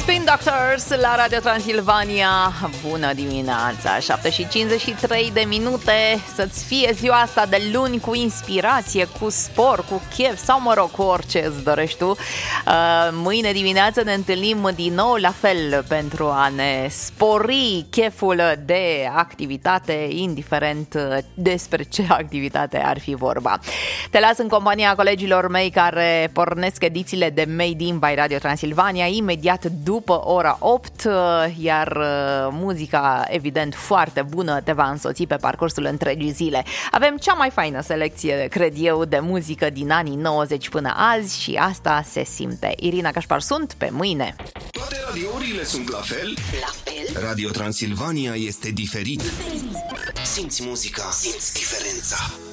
Spin Doctors la Radio Transilvania. Bună dimineața, 7:53 de minute. Să-ți fie ziua asta de luni cu inspirație, cu spor, cu chef sau mă rog, cu orice îți dorești tu. Mâine dimineață ne întâlnim din nou la fel pentru a ne spori cheful de activitate, indiferent despre ce activitate ar fi vorba. Te las în compania colegilor mei care pornesc edițiile de Made in by Radio Transilvania imediat după ora 8, iar muzica, evident, foarte bună te va însoți pe parcursul întregii zile. Avem cea mai faină selecție, cred eu, de muzică din anii 90 până azi și asta se simte. Irina Cașpar sunt, pe mâine! Toate radiourile sunt la fel? La fel? Radio Transilvania este diferit. Simți muzica, simți diferența.